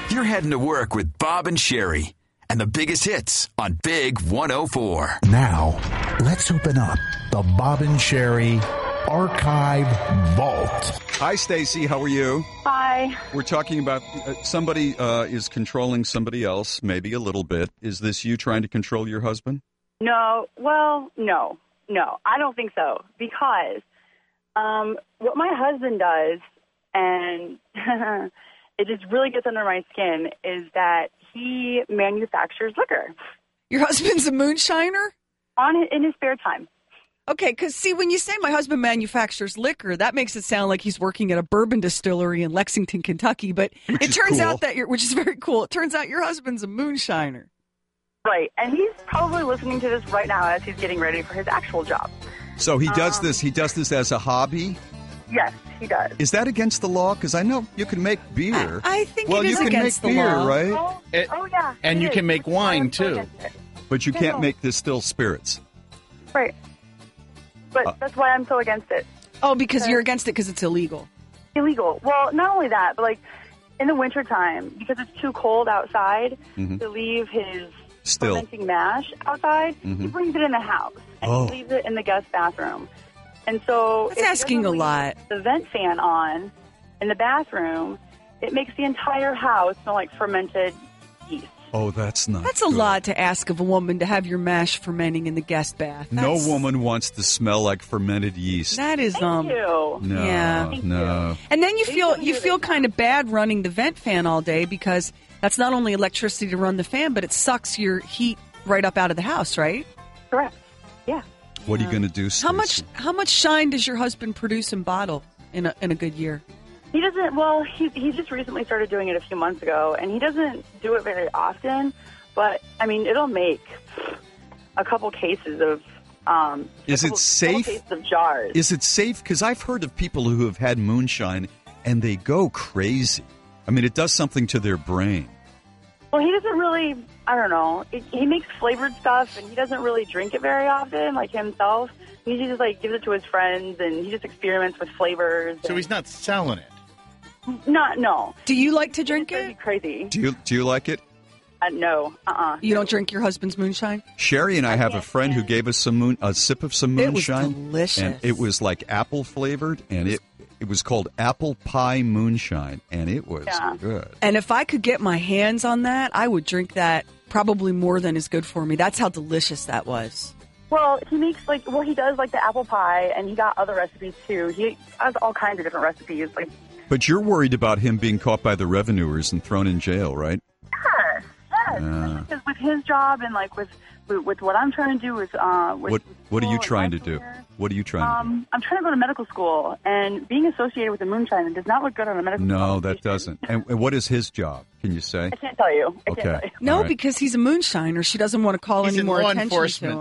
You're heading to work with Bob and Sherry and the biggest hits on Big 104. Now, let's open up the Bob and Sherry Archive Vault. Hi, Stacy. How are you? Hi. We're talking about somebody is controlling somebody else, maybe a little bit. Is this you trying to control your husband? No. Well, no. I don't think so. Because what my husband does, and it just really gets under my skin, is that he manufactures liquor. Your husband's a moonshiner? In his spare time. Okay, because see, when you say my husband manufactures liquor, that makes it sound like he's working at a bourbon distillery in Lexington, Kentucky. But it turns out that which is very cool. It turns out your husband's a moonshiner. Right, and he's probably listening to this right now as he's getting ready for his actual job. So he does this. He does this as a hobby. Yes, he does. Is that against the law? Because I know you can make beer. I think well, it is you can against make the beer, law. right? Oh, yeah. And you it can is. make That's why wine, I'm so too. against it. But you can't No. make distilled spirits. Right. But that's why I'm so against it. Oh, because you're against it because it's illegal. Illegal. Well, not only that, but like in the wintertime, because it's too cold outside to leave his fermenting mash outside, he brings it in the house and he leaves it in the guest bathroom. And so That's if he asking a doesn't leave lot. the vent fan on in the bathroom, it makes the entire house smell like fermented yeast. Oh, that's not. That's a good. lot to ask of a woman to have your mash fermenting in the guest bath. No woman wants to smell like fermented yeast. That is Thank you. No, Yeah. no. And then you feel kind of bad running the vent fan all day because that's not only electricity to run the fan, but it sucks your heat right up out of the house, right? Correct. Yeah. What are you going to do, Stacey? How much shine does your husband produce and bottle in a good year? He doesn't, well, he just recently started doing it a few months ago, and he doesn't do it very often, but, I mean, it'll make a couple cases of, Is it safe? Couple cases of jars. Is it safe? Because I've heard of people who have had moonshine, and they go crazy. I mean, it does something to their brain. Well, he doesn't really, I don't know, he makes flavored stuff, and he doesn't really drink it very often, like himself. He just, like, gives it to his friends, and he just experiments with flavors. So he's not selling it. No. Do you like to drink It's it? crazy. Do you like it? No. You don't drink your husband's moonshine? Sherry and I have a friend who gave us a sip of some moonshine. It was delicious. And it was like apple flavored, and it was called apple pie moonshine, and it was good. And if I could get my hands on that, I would drink that probably more than is good for me. That's how delicious that was. Well, he makes, he does, the apple pie, and he got other recipes, too. He has all kinds of different recipes, But you're worried about him being caught by the revenuers and thrown in jail, right? Yes. Because with his job and with what I'm trying to do is What are you trying to do? What are you trying to do? I'm trying to go to medical school, and being associated with the moonshine does not look good on a medical. No, that doesn't. And what is his job? Can you say? I can't tell you. I can't Okay. tell you. No, All right. because he's a moonshiner. She doesn't want to call He's any in more law attention enforcement. to him.